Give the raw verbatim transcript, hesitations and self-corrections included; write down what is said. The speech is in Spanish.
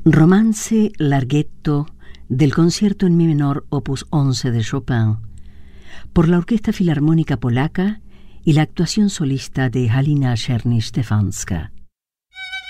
Romance larghetto del concierto en mi menor opus once de Chopin por la Orquesta Filarmónica Polaca y la actuación solista de Halina Czerny-Stefanska.